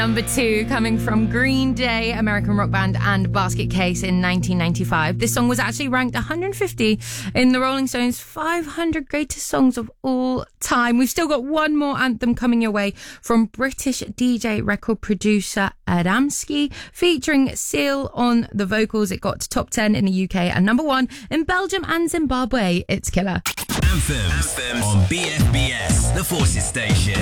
Number 2, coming from Green Day, American rock band, and Basket Case in 1995. This song was actually ranked 150 in the Rolling Stones 500 greatest songs of all time. We've still got one more anthem coming your way from British DJ record producer Adamski, featuring Seal on the vocals. It got to top 10 in the UK and number 1 in Belgium and Zimbabwe. It's Killer. Anthems on BFBS, the Forces Station.